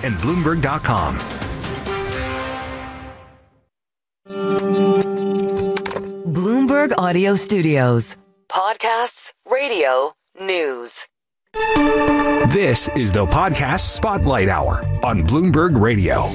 and Bloomberg.com. Bloomberg Audio Studios. Podcasts, radio, news. This is the Podcast Spotlight Hour on Bloomberg Radio.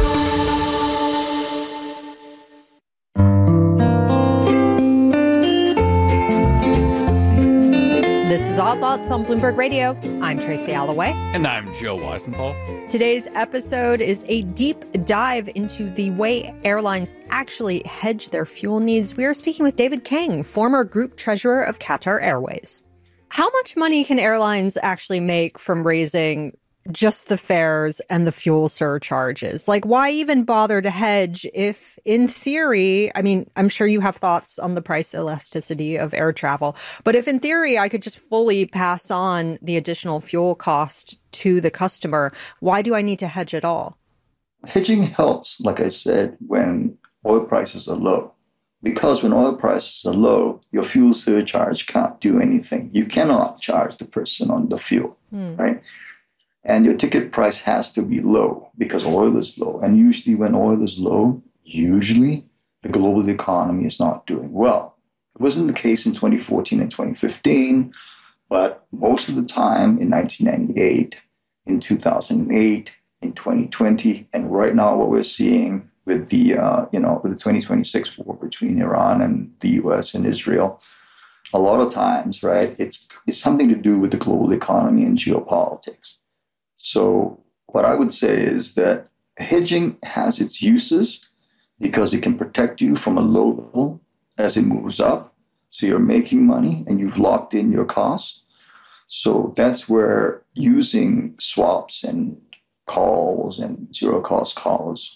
This is Odd Lots on Bloomberg Radio. I'm Tracy Alloway. And I'm Joe Weisenthal. Today's episode is a deep dive into the way airlines actually hedge their fuel needs. We are speaking with David Kang, former group treasurer of Qatar Airways. How much money can airlines actually make from raising just the fares and the fuel surcharges? Like, why even bother to hedge if, in theory, I mean, I'm sure you have thoughts on the price elasticity of air travel, but if in theory I could just fully pass on the additional fuel cost to the customer, why do I need to hedge at all? Hedging helps, like I said, when oil prices are low. Because when oil prices are low, your fuel surcharge can't do anything. You cannot charge the person on the fuel, right? And your ticket price has to be low because oil is low. And usually when oil is low, the global economy is not doing well. It wasn't the case in 2014 and 2015, but most of the time in 1998, in 2008, in 2020, and right now what we're seeing with the, with the 2026 war between Iran and the US and Israel, a lot of times, right, it's something to do with the global economy and geopolitics. So what I would say is that hedging has its uses because it can protect you from a low level as it moves up. So you're making money and you've locked in your costs. So that's where using swaps and calls and zero cost calls